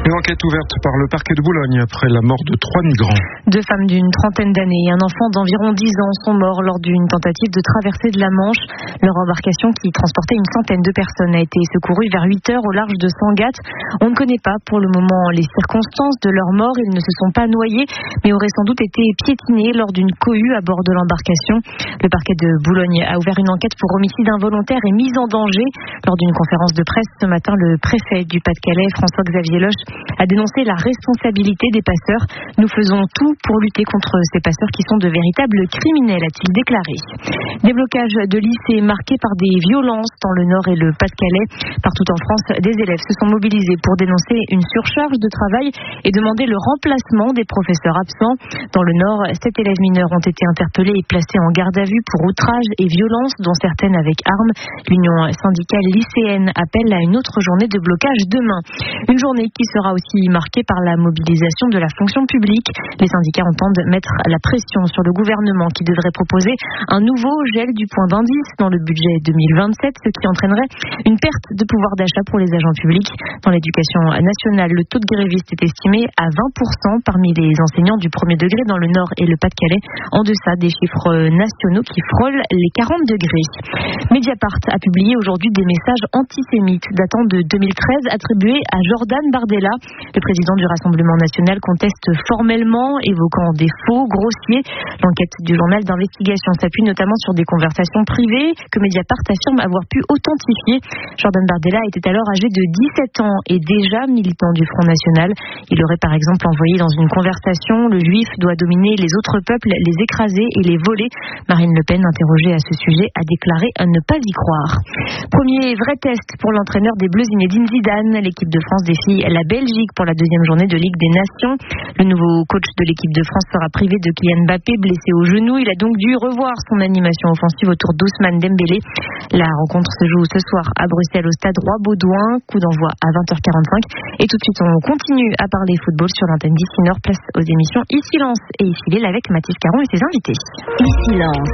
Une enquête ouverte par le parquet de Boulogne après la mort de 3 migrants. 2 femmes d'une trentaine d'années et un enfant d'environ 10 ans sont morts lors d'une tentative de traversée de la Manche. Leur embarcation, qui transportait une centaine de personnes, a été secourue vers 8 heures au large de Sangatte. On ne connaît pas pour le moment les circonstances de leur mort. Ils ne se sont pas noyés, mais auraient sans doute été piétinés lors d'une cohue à bord de l'embarcation. Le parquet de Boulogne a ouvert une enquête pour homicide involontaire et mise en danger. Lors d'une conférence de presse ce matin, le préfet du Pas-de-Calais, François-Xavier Loche, a dénoncé la responsabilité des passeurs. Nous faisons tout pour lutter contre ces passeurs qui sont de véritables criminels, a-t-il déclaré. Des blocages de lycées marqués par des violences dans le Nord et le Pas-de-Calais. Partout en France, des élèves se sont mobilisés pour dénoncer une surcharge de travail et demander le remplacement des professeurs absents. Dans le Nord, 7 élèves mineurs ont été interpellés et placés en garde à vue pour outrage et violence, dont certaines avec armes. L'Union syndicale lycéenne appelle à une autre journée de blocage demain. Une journée qui sera aussi marquée par la mobilisation de la fonction publique. Les syndicats entendent mettre la pression sur le gouvernement qui devrait proposer un nouveau gel du point d'indice dans le budget 2027, ce qui entraînerait une perte de pouvoir d'achat pour les agents publics. Dans l'éducation nationale, le taux de grévistes est estimé à 20% parmi les enseignants du premier degré dans le Nord et le Pas-de-Calais, en deçà des chiffres nationaux qui frôlent les 40 degrés. Mediapart a publié aujourd'hui des messages antisémites datant de 2013 attribués à Jordan Bardella. Le président du Rassemblement national conteste formellement, évoquant des faux grossiers. L'enquête du journal d'investigation s'appuie notamment sur des conversations privées que Mediapart affirme avoir pu authentifier. Jordan Bardella était alors âgé de 17 ans et déjà militant du Front National. Il aurait par exemple envoyé dans une conversation « Le juif doit dominer les autres peuples, les écraser et les voler ». Marine Le Pen, interrogée à ce sujet, a déclaré ne pas y croire. Premier vrai test pour l'entraîneur des Bleus, Zinedine Zidane. L'équipe de France défie la Belgique pour la deuxième journée de Ligue des Nations. Le nouveau coach de l'équipe de France sera privé de Kylian Mbappé, blessé au genou. Il a donc dû revoir son animation offensive autour d'Ousmane Dembélé. La rencontre se joue ce soir à Bruxelles au stade Roi-Baudouin. Coup d'envoi à 20h45. Et tout de suite, on continue à parler football sur l'antenne d'Ici Nord. Place aux émissions Ici Lens et Ici Lille avec Mathis Caron et ses invités. Ici Lens,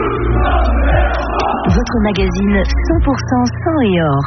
votre magazine 100% sang et or.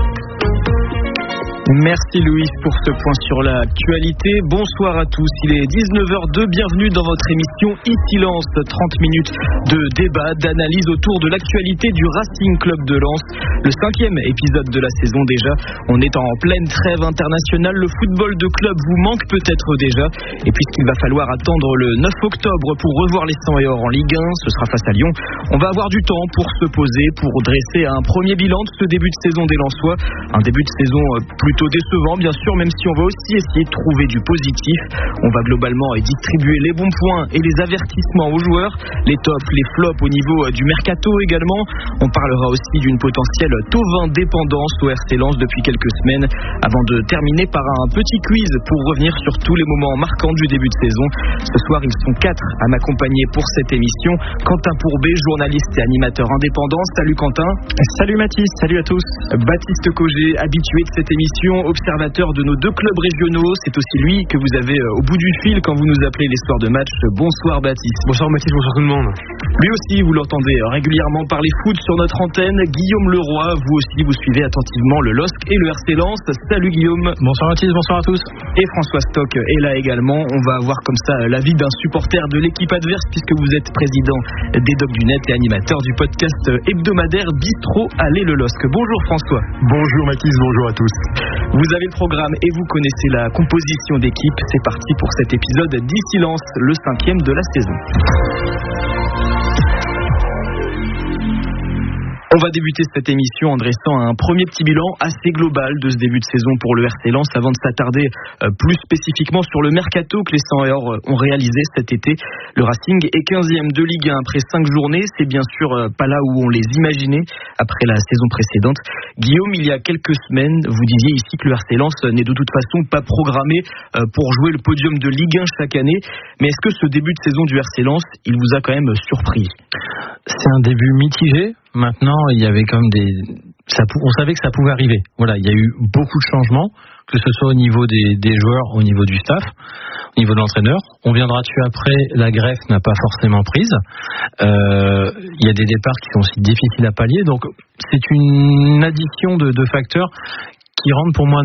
Merci Louis pour ce point sur l'actualité. Bonsoir à tous, il est 19h02, bienvenue dans votre émission Ici Lens, 30 minutes de débat, d'analyse autour de l'actualité du Racing Club de Lens. Le 5e épisode de la saison déjà, on est en pleine trêve internationale, le football de club vous manque peut-être déjà, et puisqu'il va falloir attendre le 9 octobre pour revoir les 100 et or en Ligue 1, ce sera face à Lyon, on va avoir du temps pour se poser, pour dresser un premier bilan de ce début de saison des Lensois, un début de saison plutôt décevant bien sûr, même si on va aussi essayer de trouver du positif. On va globalement distribuer les bons points et les avertissements aux joueurs, les tops, les flops au niveau du mercato également. On parlera aussi d'une potentielle Thauvin dépendance au RC Lens depuis quelques semaines, avant de terminer par un petit quiz pour revenir sur tous les moments marquants du début de saison. Ce soir ils sont 4 à m'accompagner pour cette émission. Quentin Pourbet, journaliste et animateur indépendant. Salut Quentin. Salut Mathis, salut à tous. Baptiste Cogé, habitué de cette émission, observateur de nos 2 clubs régionaux. C'est aussi lui que vous avez au bout du fil quand vous nous appelez les soirs de match. Bonsoir Baptiste. Bonsoir Mathis, bonsoir tout le monde. Lui aussi, vous l'entendez régulièrement parler foot sur notre antenne. Guillaume Leroy, vous aussi, vous suivez attentivement le LOSC et le RC Lens. Salut Guillaume. Bonsoir Mathis, bonsoir à tous. Et François Stock est là également. On va avoir comme ça l'avis d'un supporter de l'équipe adverse, puisque vous êtes président des Docs du Net et animateur du podcast hebdomadaire Bistro Allez le LOSC. Bonjour François. Bonjour Mathis, bonjour à tous. Vous avez le programme et vous connaissez la composition d'équipe. C'est parti pour cet épisode d'Ici Lens, le 5e de la saison. On va débuter cette émission en dressant un premier petit bilan assez global de ce début de saison pour le RC Lens avant de s'attarder plus spécifiquement sur le mercato que les 100 et or ont réalisé cet été. Le Racing est 15e de Ligue 1 après 5 journées. C'est bien sûr pas là où on les imaginait après la saison précédente. Guillaume, il y a quelques semaines, vous disiez ici que le RC Lens n'est de toute façon pas programmé pour jouer le podium de Ligue 1 chaque année. Mais est-ce que ce début de saison du RC Lens, il vous a quand même surpris ? C'est un début mitigé. Maintenant, il y avait comme on savait que ça pouvait arriver. Voilà, il y a eu beaucoup de changements, que ce soit au niveau des joueurs, au niveau du staff, au niveau de l'entraîneur. On viendra dessus après. La greffe n'a pas forcément prise. Il y a des départs qui sont aussi difficiles à pallier. Donc, c'est une addition de facteurs qui rendent pour moi